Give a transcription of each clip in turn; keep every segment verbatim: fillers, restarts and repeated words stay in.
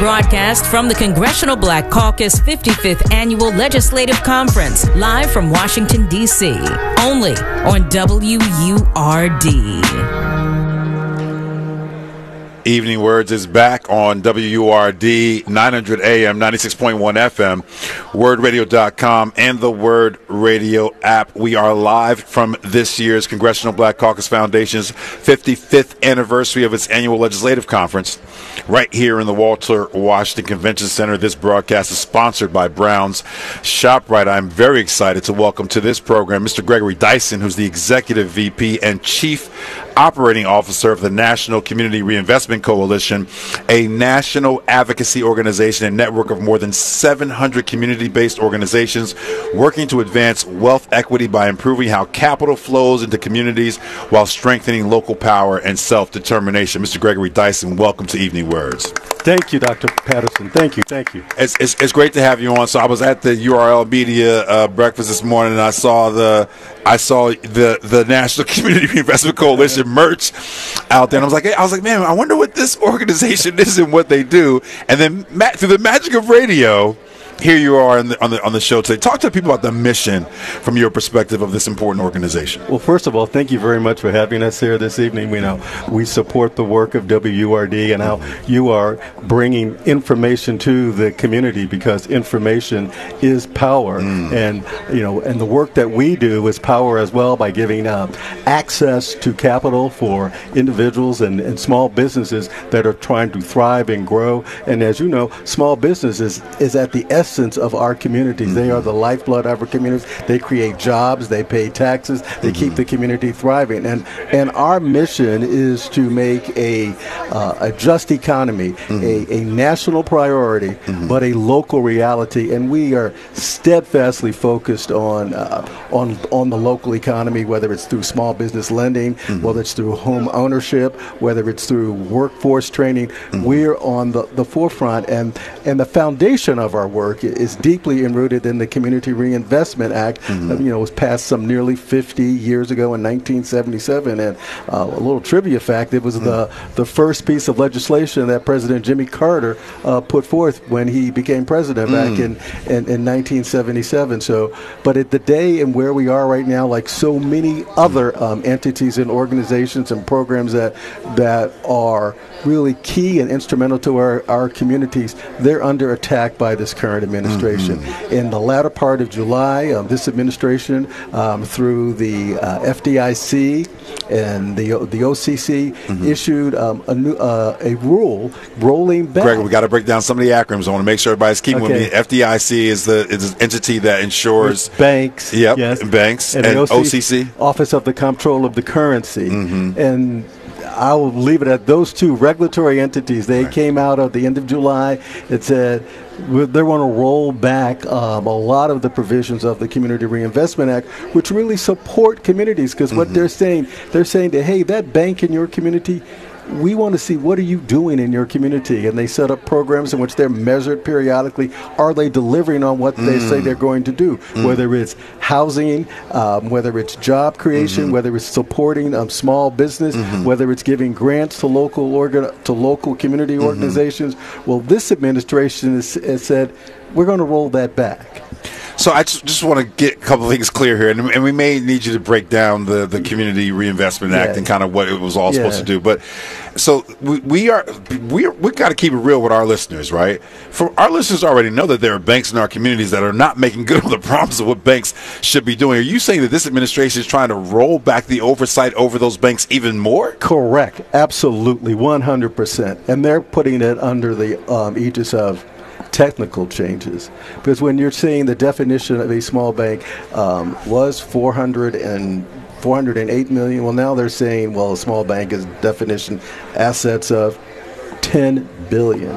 broadcast from the Congressional Black Caucus fifty-fifth Annual Legislative Conference, live from Washington, D C, only on W U R D. Evening Words is back on W U R D, nine hundred A M, ninety-six point one F M, word radio dot com, and the Word Radio app. We are live from this year's Congressional Black Caucus Foundation's fifty-fifth anniversary of its annual legislative conference right here in the Walter Washington Convention Center. This broadcast is sponsored by Brown's ShopRite. I'm very excited to welcome to this program Mister Gregory Dyson, who's the Executive V P and Chief Operating Officer of the National Community Reinvestment Coalition, a national advocacy organization and network of more than seven hundred community-based organizations working to advance wealth equity by improving how capital flows into communities while strengthening local power and self-determination. Mister Gregory Dyson, welcome to Evening Words. Thank you, Doctor Patterson. Thank you. Thank you. It's, it's, it's great to have you on. So I was at the U R L Media uh, breakfast this morning, and I saw the I saw the the National Community Reinvestment Coalition merch out there, and I was like, hey, I was like, man, I wonder what this organization is and what they do. And then ma- through the magic of radio, here you are on the, on the on the show today. Talk to people about the mission from your perspective of this important organization. Well, first of all, thank you very much for having us here this evening. We know we support the work of W U R D and how you are bringing information to the community, because information is power, mm. and you know, and the work that we do is power as well by giving uh, access to capital for individuals and, and small businesses that are trying to thrive and grow. And as you know, small businesses is at the essence of our communities. Mm-hmm. They are the lifeblood of our communities. They create jobs, they pay taxes, they mm-hmm. keep the community thriving. And and our mission is to make a uh, a just economy mm-hmm. a, a national priority, mm-hmm. but a local reality. And we are steadfastly focused on uh, on on the local economy, whether it's through small business lending, mm-hmm. whether it's through home ownership, whether it's through workforce training. Mm-hmm. We're on the, the forefront, and and the foundation of our work is deeply enrooted in the Community Reinvestment Act. Mm-hmm. Uh, you know, it was passed some nearly fifty years ago in nineteen seventy-seven. And uh, a little trivia fact, it was mm-hmm. the, the first piece of legislation that President Jimmy Carter uh, put forth when he became president mm-hmm. back in, in, in nineteen seventy-seven. So, but at the day and where we are right now, like so many other um, entities and organizations and programs that that are really key and instrumental to our, our communities, they're under attack by this current administration. Mm-hmm. In the latter part of July, um, this administration, um, through the uh, F D I C and the the O C C, mm-hmm. issued um, a new uh, a rule rolling back. Greg, we got to break down some of the acronyms. I want to make sure everybody's keeping okay. with me. F D I C is the is the entity that ensures With banks. Yep, yes, banks and, and the O C C, Office of the Comptroller of the Currency, mm-hmm. and I will leave it at those two regulatory entities. They right. came out at the end of July. It said they want to roll back um, a lot of the provisions of the Community Reinvestment Act, which really support communities, because mm-hmm. what they're saying, they're saying that, hey, that bank in your community, we want to see what are you doing in your community. And they set up programs in which they're measured periodically. Are they delivering on what mm. they say they're going to do? Mm. Whether it's housing, um, whether it's job creation, mm-hmm. whether it's supporting um, small business, mm-hmm. whether it's giving grants to local organ- to local community mm-hmm. organizations. Well, this administration has, has said, we're going to roll that back. So I just, just want to get a couple of things clear here, and, and we may need you to break down the, the Community Reinvestment Act yeah. and kind of what it was all yeah. supposed to do. But so we, we are we are, we got to keep it real with our listeners, right? For our listeners already know that there are banks in our communities that are not making good on the promise of what banks should be doing. Are you saying that this administration is trying to roll back the oversight over those banks even more? Correct, absolutely, one hundred percent, and they're putting it under the um, aegis of technical changes, because when you're saying the definition of a small bank um, was four hundred and four hundred eight million, well, now they're saying, well, a small bank is definition assets of ten billion.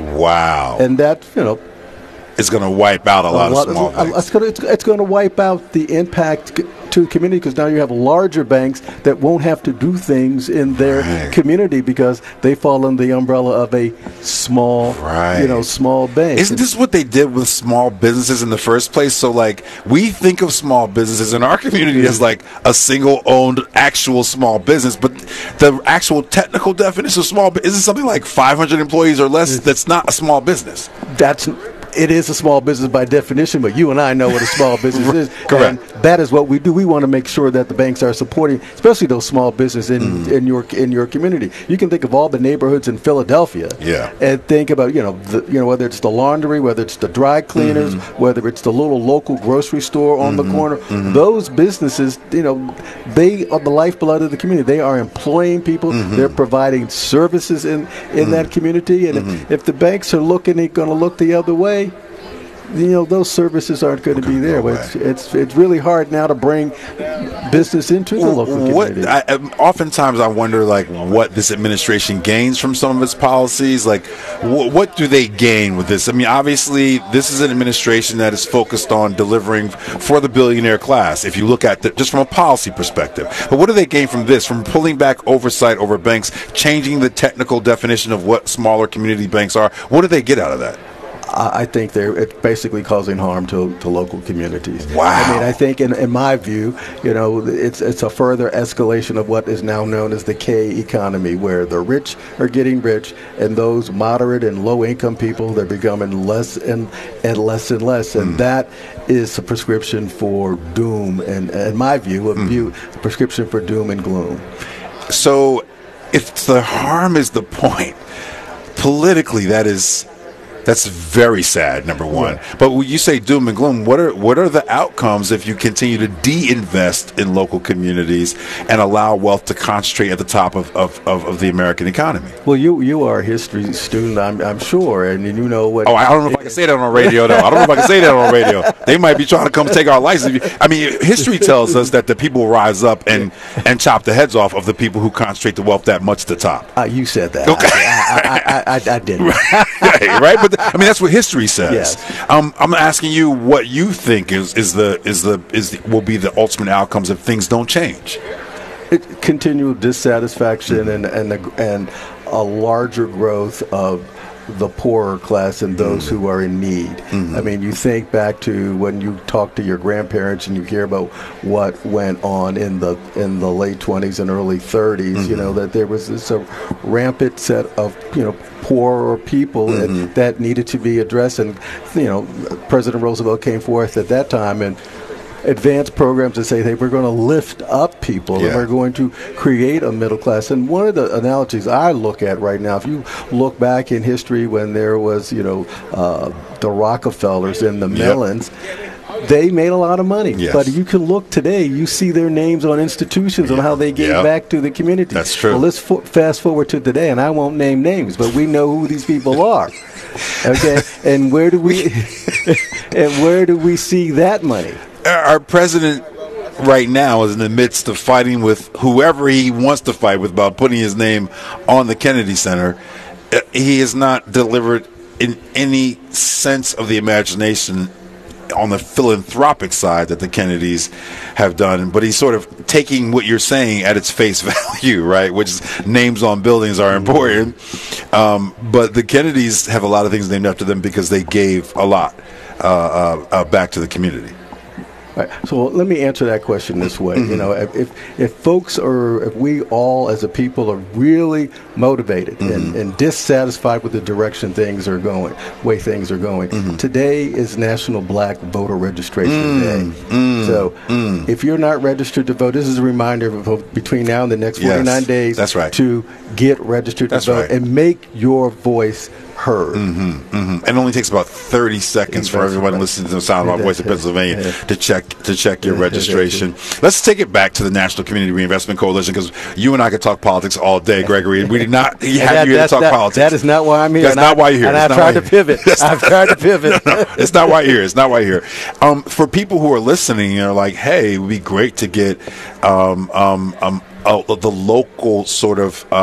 Wow. And that, you know, it's going to wipe out a, a lot, lot of small banks. It's going to, it's going to wipe out the impact to the community, because now you have larger banks that won't have to do things in their right. community because they fall under the umbrella of a small, right. you know, small bank. Isn't this what they did with small businesses in the first place? So, like, we think of small businesses in our community as like a single-owned actual small business, but the actual technical definition of small business is something like five hundred employees or less. That's not a small business. That's it is a small business by definition, but you and I know what a small business is. Correct. And that is what we do. We want to make sure that the banks are supporting, especially those small businesses in, mm. in your in your community. You can think of all the neighborhoods in Philadelphia, yeah. and think about you know the, you know whether it's the laundry, whether it's the dry cleaners, mm-hmm. whether it's the little local grocery store on mm-hmm. the corner. Mm-hmm. Those businesses, you know, they are the lifeblood of the community. They are employing people. Mm-hmm. They're providing services in in mm-hmm. that community. And mm-hmm. if, if the banks are looking, they're going to look the other way. You know, those services aren't going to be there. But it's, it's it's really hard now to bring business into the local community. What, I, oftentimes I wonder, like, what this administration gains from some of its policies. Like, wh- what do they gain with this? I mean, obviously, this is an administration that is focused on delivering for the billionaire class, if you look at it just from a policy perspective. But what do they gain from this, from pulling back oversight over banks, changing the technical definition of what smaller community banks are? What do they get out of that? I think they're it's basically causing harm to, to local communities. Wow. I mean, I think in, in my view, you know, it's it's a further escalation of what is now known as the K economy, where the rich are getting rich and those moderate and low income people, they're becoming less and, and less and less. And mm. that is a prescription for doom, and in my view, a mm. view, a prescription for doom and gloom. So if the harm is the point, politically that is... That's very sad, number one. Yeah. But when you say doom and gloom, what are what are the outcomes if you continue to de-invest in local communities and allow wealth to concentrate at the top of, of, of, of the American economy? Well, you you are a history student, I'm, I'm sure, and you know what... Oh, I don't know if I can say that on radio, though. I don't know if I can say that on radio. They might be trying to come take our license. I mean, history tells us that the people rise up and, and chop the heads off of the people who concentrate the wealth that much at the top. Uh, you said that. Okay. I, I, I, I, I didn't. Right, right? But I mean, that's what history says. Yes. Um, I'm asking you what you think is, is the is the is the, will be the ultimate outcomes if things don't change. It, continual dissatisfaction and and a, and a larger growth of the poorer class and those mm-hmm. who are in need. Mm-hmm. I mean, you think back to when you talk to your grandparents and you hear about what went on in the in the late twenties and early thirties. Mm-hmm. You know that there was this a rampant set of you know poorer people mm-hmm. and that needed to be addressed. And you know, President Roosevelt came forth at that time and advanced programs that say, hey, we're going to lift up people yeah. and we're going to create a middle class. And one of the analogies I look at right now, if you look back in history when there was, you know, uh, the Rockefellers and the Mellons, yep. they made a lot of money. Yes. But you can look today, you see their names on institutions yeah. on how they gave yep. back to the community. That's true. Well, let's fo- fast forward to today, and I won't name names, but we know who these people are. Okay, and where do we and where do we see that money? Our president right now is in the midst of fighting with whoever he wants to fight with about putting his name on the Kennedy Center. He has not delivered in any sense of the imagination on the philanthropic side that the Kennedys have done, but he's sort of taking what you're saying at its face value, right? Which is names on buildings are important, um, but the Kennedys have a lot of things named after them because they gave a lot uh, uh, uh, back to the community. Right. So let me answer that question this way. Mm-hmm. You know, if, if if folks are, if we all as a people are really motivated mm-hmm. and, and dissatisfied with the direction things are going, way things are going, mm-hmm. today is National Black Voter Registration mm-hmm. Day. Mm-hmm. So mm-hmm. if you're not registered to vote, this is a reminder of between now and the next forty-nine yes. days That's right. to get registered to That's vote right. and make your voice heard. Mm-hmm, mm-hmm. It only takes about thirty seconds for everyone listening to the sound of my voice in Pennsylvania to check to check your registration. Let's take it back to the National Community Reinvestment Coalition, because you and I could talk politics all day, Gregory. We did not have that, you here to talk that, politics. That is not why I'm here. That's not I, why you're here. And I've tried to pivot. I've tried to pivot. No, no, it's not why you're here. It's not why you're here. Um, for people who are listening, you're like, hey, it would be great to get um, um, um, uh, the local sort of um,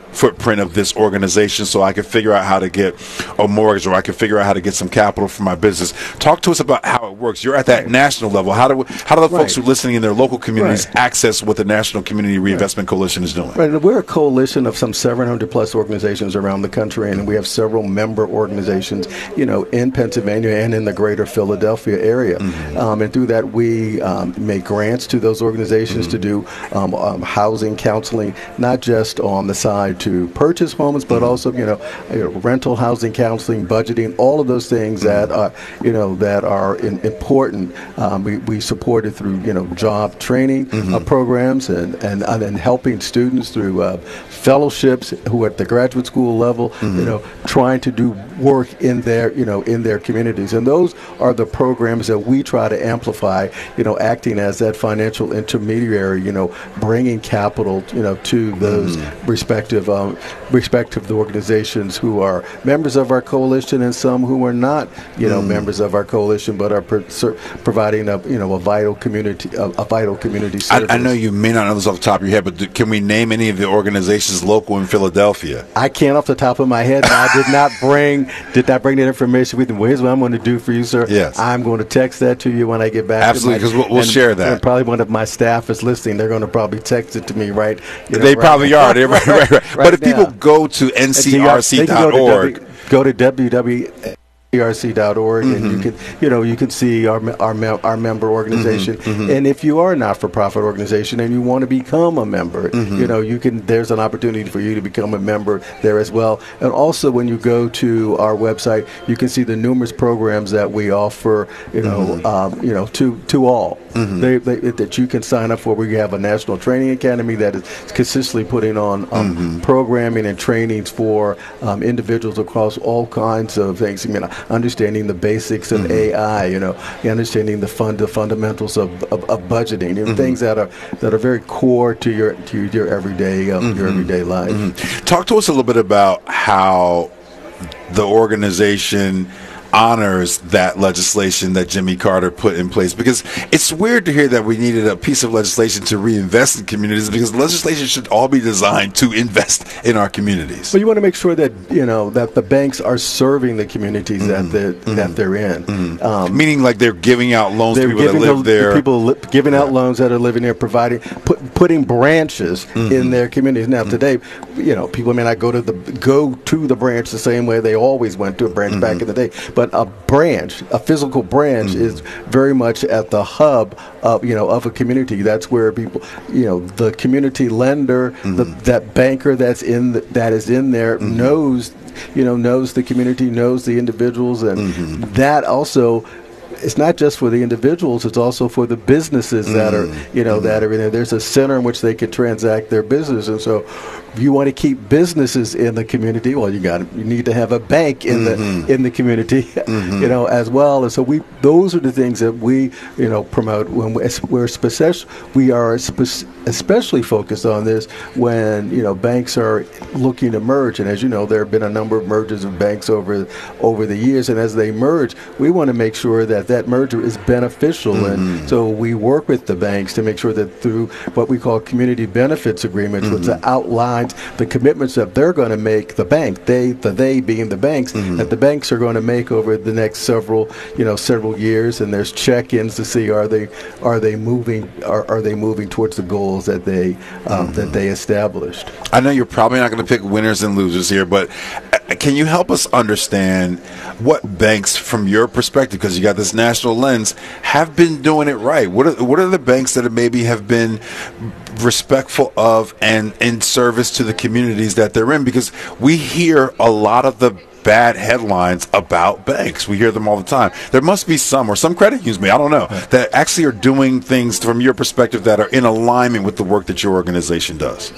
footprint of this organization so I can figure out how to get a mortgage, or I can figure out how to get some capital for my business. Talk to us about how it works. You're at that right. national level. How do how do the folks right. who are listening in their local communities right. access what the National Community Reinvestment right. Coalition is doing? Right. We're a coalition of some seven hundred plus organizations around the country, and we have several member organizations, you know, in Pennsylvania and in the greater Philadelphia area. Mm-hmm. Um, and through that, we um, make grants to those organizations mm-hmm. to do um, um, housing counseling, not just on the side to purchase homes, but mm-hmm. also, you know, you know, rental housing counseling, budgeting, all of those things mm-hmm. that are, you know, that are in, important. Um, we, we support it through, you know, job training mm-hmm. uh, programs and, and, and then helping students through uh, fellowships who are at the graduate school level, mm-hmm. you know, trying to do work in their, you know, in their communities. And those are the programs that we try to amplify, you know, acting as that financial intermediary, you know, bringing capital, you know, to those mm-hmm. respective um, respective organizations who are members of our coalition and some who are not, you know, mm-hmm. members of our coalition, but are pro- providing a, you know, a vital community, a, a vital community service. I, I know you may not know this off the top of your head, but do, can we name any of the organizations local in Philadelphia? I can't off the top of my head. I did not bring did not bring that information with me. Well, here's what I'm going to do for you, sir. Yes. I'm going to text that to you when I get back. Absolutely, because we'll, we'll and, share that. And probably one of my staff is listening. They're going to probably text it to me, right? You know, they right probably are. They're right, right, right. right but if now. people go to N C R C dot org, go to w w w dot r c dot org mm-hmm. and you can, you know, you can see our our, our member organization. Mm-hmm. Mm-hmm. And if you are a not-for-profit organization and you want to become a member, mm-hmm. you know, you can. There's an opportunity for you to become a member there as well. And also, when you go to our website, you can see the numerous programs that we offer. You know, mm-hmm. um, you know, to to all mm-hmm. they, they, that you can sign up for. We have a national training academy that is consistently putting on um, mm-hmm. programming and trainings for um, individuals across all kinds of things. I mean, understanding the basics of mm-hmm. A I, you know, understanding the fund, the fundamentals of, of, of budgeting, you know, mm-hmm. things that are that are very core to your to your everyday um, mm-hmm. your everyday life. Mm-hmm. Talk to us a little bit about how the organization honors that legislation that Jimmy Carter put in place, because it's weird to hear that we needed a piece of legislation to reinvest in communities, because legislation should all be designed to invest in our communities. But you want to make sure that, you know, that the banks are serving the communities mm-hmm. that they're, mm-hmm. that they're in. Mm-hmm. Um, Meaning like they're giving out loans to people that live the, there. The people li- giving out loans that are living there, providing, put, putting branches mm-hmm. in their communities. Now mm-hmm. today, you know, people may not go to the go to the branch the same way they always went to a branch mm-hmm. back in the day. But a branch, a physical branch, mm-hmm. is very much at the hub of, you know, of a community. That's where people, you know, the community lender, mm-hmm. the, that banker that's in the, that is in there mm-hmm. knows, you know, knows the community, knows the individuals, and mm-hmm. that also. It's not just for the individuals; it's also for the businesses mm-hmm. that are, you know, mm-hmm. that are in there. There's a center in which they can transact their business, and so if you want to keep businesses in the community, well, you got you need to have a bank in mm-hmm. the in the community, mm-hmm. you know, as well. And so we those are the things that we, you know, promote when we, we're special. We are spe- especially focused on this when, you know, banks are looking to merge, and as you know, there have been a number of mergers of banks over over the years, and as they merge, we want to make sure that that merger is beneficial, mm-hmm. and so we work with the banks to make sure that through what we call community benefits agreements, mm-hmm. which outlines the commitments that they're going to make, the bank, they, the they being the banks, mm-hmm. that the banks are going to make over the next several, you know, several years, and there's check-ins to see are they are they moving are, are they moving towards the goals that they um, mm-hmm. that they established. I know you're probably not going to pick winners and losers here, but can you help us understand what banks, from your perspective, because you got this national lens, have been doing it right? What are what are the banks that maybe have been respectful of and in service to the communities that they're in? Because we hear a lot of the bad headlines about banks. We hear them all the time. There must be some, or some credit unions, me, I don't know, that actually are doing things from your perspective that are in alignment with the work that your organization does.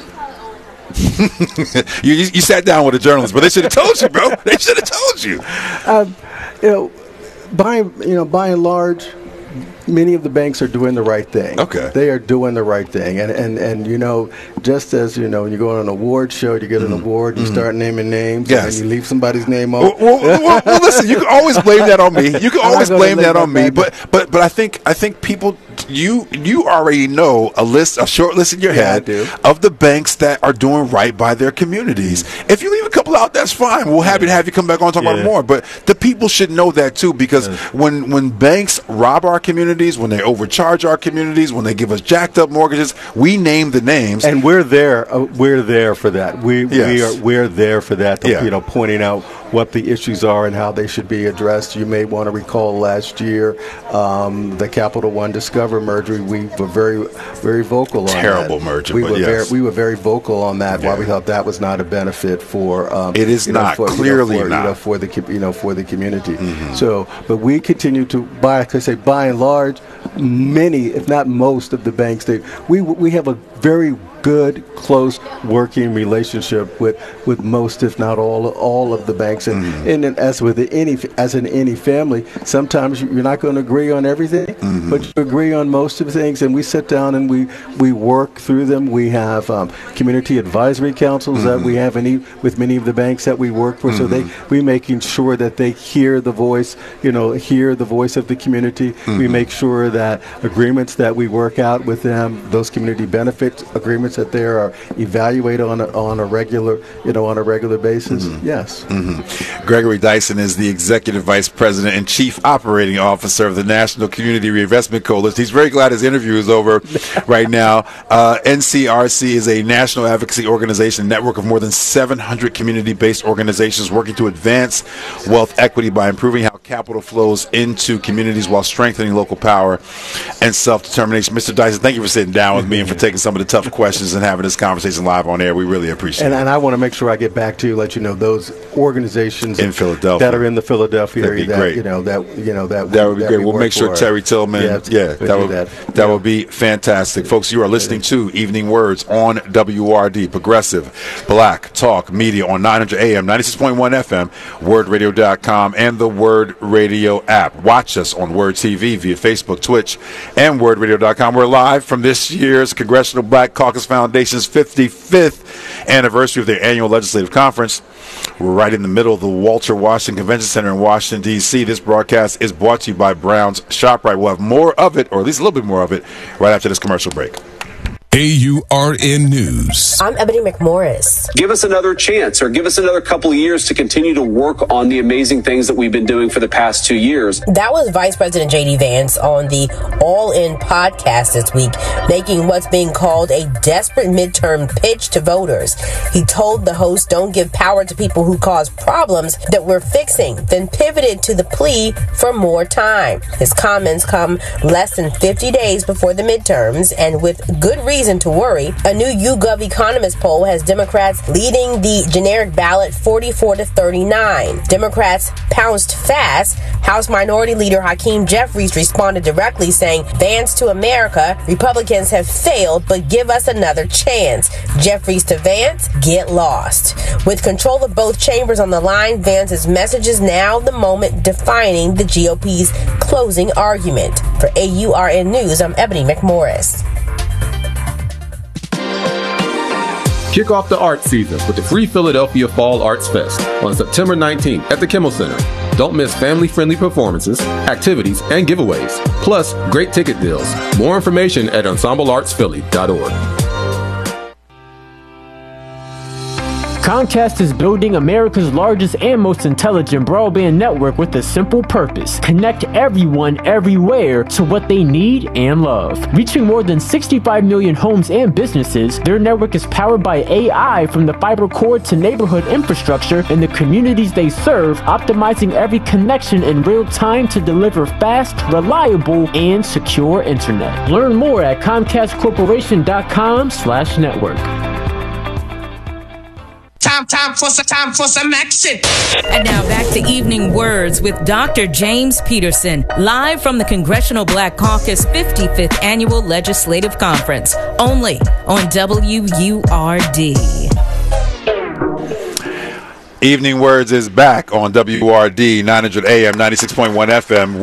you, you sat down with a journalist, but they should have told you, bro. They should have told you. Um, you know, by you know, by and large, many of the banks are doing the right thing. Okay. They are doing the right thing. And, and, and you know, just as, you know, when you go on an award show, you get an mm-hmm. award, you mm-hmm. start naming names, yes. and you leave somebody's name off. Well, well, well, well, listen, you can always blame that on me. You can always blame that on me. But, but, but I think, I think people, you you already know a list, a short list in your Yeah, I head do. of the banks that are doing right by their communities. If you leave a couple out, that's fine. We'll happy to have you come back on and talk about it Yeah. more. But the people should know that too, because when when banks rob our communities, when they overcharge our communities, when they give us jacked up mortgages, we name the names. And we're there. Uh, we're there for that. We we Yes. are we're there for that. To, Yeah. You know, pointing out what the issues are and how they should be addressed. You may want to recall last year um, the Capital One Discover merger. We were very very vocal on that. Terrible merger, We but were yes. very we were very vocal on that. Yeah. Why we thought that was not a benefit for. Um, It is you know, not. for, Clearly you know, for, not. You know, for the com- you know for the community. So, but we continue to buy. Like I say, by and large, many, if not most, of the banks. They we we have a very good, close working relationship with, with most, if not all, all of the banks. And, Mm-hmm. and, then as with any, as in any family, sometimes you- you're not going to agree on everything, Mm-hmm. but you agree on most of the things. And we sit down and we, we work through them. We have um, community advisory councils Mm-hmm. that we have any with many of the banks that we work for. So they we making sure that they hear the voice, you know, hear the voice of the community. Mm-hmm. We make sure that agreements that we work out with them, those community benefit agreements that they are evaluated on a, on a regular, you know, on a regular basis. Mm-hmm. Yes. Gregory Dyson is the Executive Vice President and Chief Operating Officer of the National Community Reinvestment Coalition. He's very glad his interview is over right now. Uh, N C R C is a national advocacy organization network of more than seven hundred community-based organizations working to advance wealth equity by improving how capital flows into communities while strengthening local power and self-determination. Mister Dyson, thank you for sitting down with me and for taking some of the tough questions and having this conversation live on air. We really appreciate And, it. and I want to make sure I get back to you, let you know those organizations In Philadelphia. that are in the Philadelphia That'd be area that great. you know that you know that That would be that great. we We'll work make sure for. Terry Tillman, yeah, Yeah, that, we'll do would that. that Yeah. would be fantastic. Folks, you are listening to Evening Words on W R D, Progressive Black Talk Media on nine hundred A M, ninety-six point one F M, word radio dot com, and the Word Radio app. Watch us on Word T V via Facebook, Twitch, and word radio dot com. We're live from this year's Congressional Black Caucus Foundation's fifty-fifth anniversary of their annual legislative conference. We're right in the middle of the Walter Washington Convention Center in Washington, D C This broadcast is brought to you by Brown's ShopRite. We'll have more of it, or at least a little bit more of it, right after this commercial break. A U R N News. I'm Ebony McMorris. Give us another chance, or give us another couple of years to continue to work on the amazing things that we've been doing for the past two years. That was Vice President J D Vance on the All In podcast this week, making what's being called a desperate midterm pitch to voters. He told the host, don't give power to people who cause problems that we're fixing, then pivoted to the plea for more time. His comments come less than fifty days before the midterms, and with good reason to worry. A new YouGov Economist poll has Democrats leading the generic ballot forty-four to thirty-nine. Democrats pounced fast. House Minority Leader Hakeem Jeffries responded directly saying, Vance to America, Republicans have failed, but give us another chance. Jeffries to Vance, get lost. With control of both chambers on the line, Vance's message is now the moment defining the G O P's closing argument. For A U R N News, I'm Ebony McMorris. Kick off the art season with the free Philadelphia Fall Arts Fest on September nineteenth at the Kimmel Center. Don't miss family-friendly performances, activities, and giveaways, plus great ticket deals. More information at ensemble arts philly dot org. Comcast is building America's largest and most intelligent broadband network with a simple purpose: connect everyone everywhere to what they need and love. Reaching more than sixty-five million homes and businesses, their network is powered by A I from the fiber core to neighborhood infrastructure in the communities they serve, optimizing every connection in real time to deliver fast, reliable, and secure internet. Learn more at comcast corporation dot com slash network. Time, time for some, time for some action. And now back to Evening Words with Doctor James Peterson, live from the Congressional Black Caucus fifty-fifth Annual Legislative Conference, only on W U R D. Evening Words is back on W R D, nine hundred A M, ninety-six point one F M.